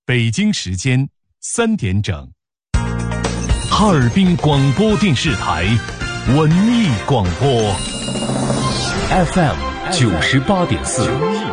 北京时间3点整，哈尔滨广播电视台文艺广播 FM 98.4。